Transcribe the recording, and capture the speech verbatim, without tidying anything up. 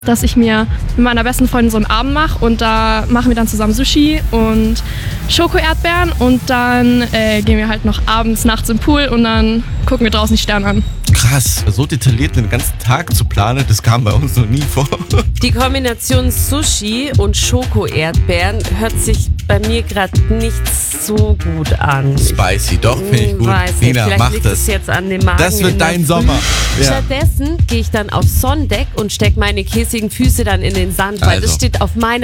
dass ich mir mit meiner besten Freundin so einen Abend mache und da machen wir dann zusammen Sushi und Schoko-Erdbeeren und dann äh, gehen wir halt noch abends, nachts im Pool und dann gucken wir draußen die Sterne an. Krass, so detailliert den ganzen Tag zu planen, das kam bei uns noch nie vor. Die Kombination Sushi und Schoko-Erdbeeren hört sich bei mir gerade nicht so gut an. Spicy, doch, finde ich gut. Weiß nicht, Nina, vielleicht mach liegt das. es jetzt an dem Magen. Das wird in der dein Früh. Sommer. Ja. Stattdessen gehe ich dann aufs Sonnendeck und stecke meine käsigen Füße dann in den Sand, weil Also. das steht auf meiner